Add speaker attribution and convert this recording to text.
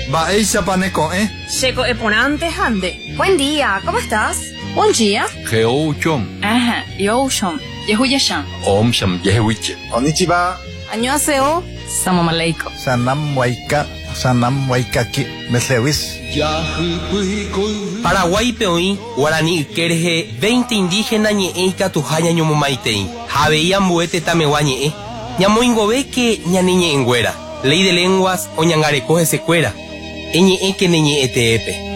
Speaker 1: Baeisa paneco,
Speaker 2: Checo eponante hande.
Speaker 3: Buen día, ¿cómo estás?
Speaker 2: Buen día.
Speaker 1: Geouchom.
Speaker 2: Ajá, yoshom. Yehuyashan.
Speaker 1: Om sham yehuiche.
Speaker 4: Konnichiwa.
Speaker 2: Annyeonghaseyo. Salam aleikum.
Speaker 4: Sanam waikaki. Meslewis.
Speaker 5: Paraguay peoí, Guarani Kerje, 20 indígenas ñe'e katuhaña ñomomaitei. Javei ambuete tamewa ñe'e. Ñamoingove que ñaniñe engüera. Ley de lenguas o ñangarecoge secuera. Eñe'e que neñe'e teepe.